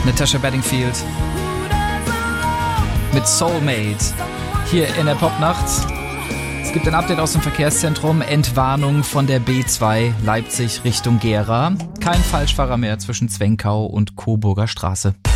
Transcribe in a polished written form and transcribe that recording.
Natasha Bedingfield mit Soulmate hier in der Popnacht. Es gibt ein Update aus dem Verkehrszentrum. Entwarnung von der B2 Leipzig Richtung Gera. Kein Falschfahrer mehr zwischen Zwenkau und Coburger Straße.